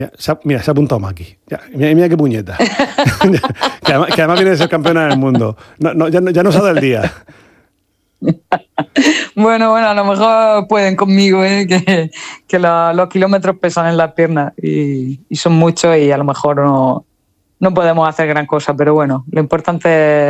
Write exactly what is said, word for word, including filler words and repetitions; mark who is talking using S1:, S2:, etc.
S1: Ya, se ha, mira, se ha apuntado Maki. Ya, mira, mira qué puñeta. que, además, que además viene de ser campeona del mundo. No, no, ya, no, ya nos ha dado el día.
S2: Bueno, bueno, a lo mejor pueden conmigo, ¿eh? que, que la, los kilómetros pesan en las piernas y, y son muchos y a lo mejor no, no podemos hacer gran cosa, pero bueno, lo importante es